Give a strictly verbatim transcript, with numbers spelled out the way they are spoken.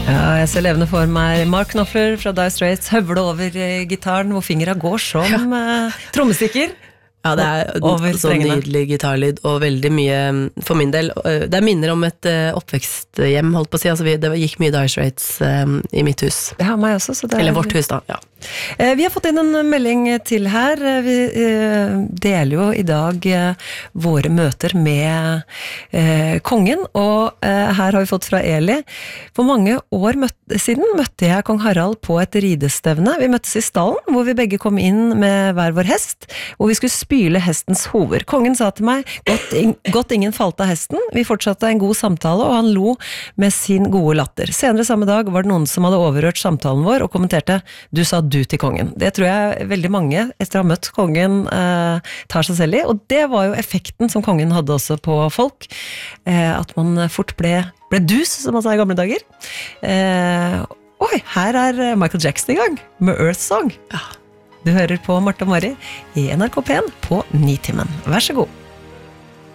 Ja, jeg ser levende for meg Mark Knopfler fra Dire Straits høvle over eh, gitaren, hvor fingra går som eh, trommestikker. Ja, det er Over så strengene. nydelig gitarlyd, og veldig mye, for min del, øh, det er minner om et øh, oppveksthjem, holdt på å si, altså vi, det gikk mye Dire Straits øh, i mitt hus. Ja, meg også. Så det er... Eller vårt hus da, ja. Eh, Vi har fått inn en melding til her. Eh, Vi eh, deler jo i dag eh, våre møter med eh, kongen, og eh, her har vi fått fra Eli. For mange år møtte, siden møtte jeg kong Harald på et ridestevne. Vi møttes i stallen, hvor vi begge kom inn med hver vår hest, hvor vi skulle spyle hestens hover. Kongen sa til meg, godt, in godt ingen falt av hesten. Vi fortsatte en god samtale, og han lo med sin gode latter. Senere samme dag var det noen som hadde overhørt samtalen vår, og kommenterte, du sa du til kongen. Det tror jeg veldig mange, etter å ha møtt kongen, eh, tar seg selv i, og det var jo effekten som kongen hadde også på folk, eh, at man fort ble, ble dus, som man sa i gamle dager. Eh, oi, her er Michael Jackson i gang, med Earth Song. Ja. Du hører på Marte og Mari i N R K P en på Nitimen. Vær så god.